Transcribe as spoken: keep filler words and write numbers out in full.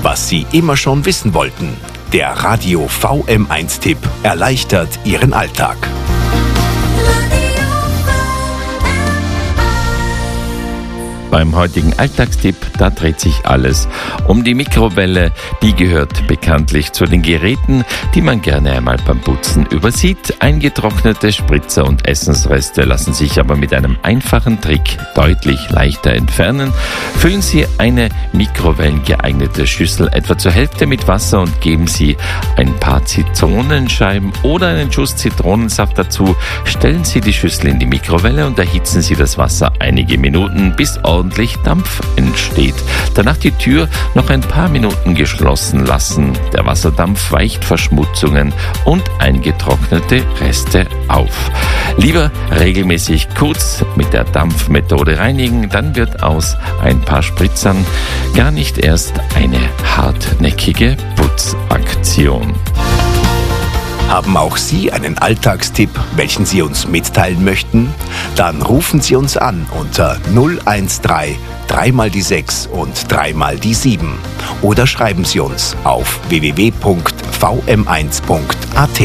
was Sie immer schon wissen wollten. Der Radio V M eins Tipp erleichtert Ihren Alltag. Beim heutigen Alltagstipp, da dreht sich alles um die Mikrowelle. Die gehört bekanntlich zu den Geräten, die man gerne einmal beim Putzen übersieht. Eingetrocknete Spritzer und Essensreste lassen sich aber mit einem einfachen Trick deutlich leichter entfernen. Füllen Sie eine mikrowellengeeignete Schüssel etwa zur Hälfte mit Wasser und geben Sie ein paar Zitronenscheiben oder einen Schuss Zitronensaft dazu. Stellen Sie die Schüssel in die Mikrowelle und erhitzen Sie das Wasser einige Minuten, bis ordentlich Dampf entsteht. Danach die Tür noch ein paar Minuten geschlossen lassen. Der Wasserdampf weicht Verschmutzungen und eingetrocknete Reste auf. Lieber regelmäßig kurz mit der Dampfmethode reinigen, dann wird aus ein paar Spritzern gar nicht erst eine hartnäckige Putzaktion. Haben auch Sie einen Alltagstipp, welchen Sie uns mitteilen möchten? Dann rufen Sie uns an unter null eins drei, drei mal die sechs und drei mal die sieben oder schreiben Sie uns auf w w w punkt v m eins punkt a t.